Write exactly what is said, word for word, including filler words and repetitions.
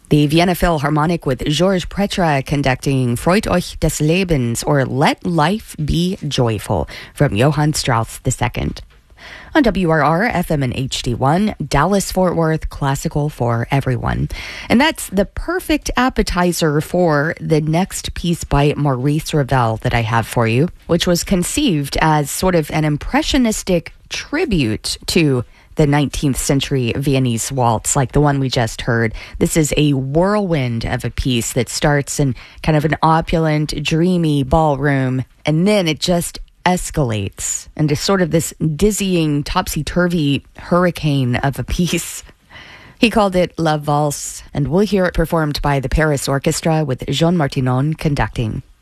The Vienna Philharmonic with Georges Pretra conducting Freut euch des Lebens, or Let Life Be Joyful, from Johann Strauss the Second. On W R R, F M and H D one, Dallas-Fort Worth, classical for everyone. And that's the perfect appetizer for the next piece by Maurice Ravel that I have for you, which was conceived as sort of an impressionistic tribute to the nineteenth century Viennese waltz, like the one we just heard. This is a whirlwind of a piece that starts in kind of an opulent, dreamy ballroom, and then it just escalates into sort of this dizzying, topsy-turvy hurricane of a piece. He called it La Valse, and we'll hear it performed by the Paris Orchestra with Jean Martinon conducting.